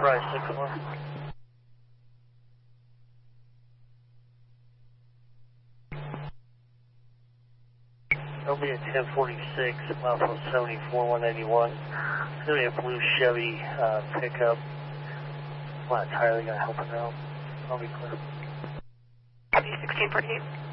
Right, 6-4. It'll be a 1046, mile 74, 181. It's going to be a blue Chevy pickup. Flat tire, they're going to help it out. I'll be clear. W1648.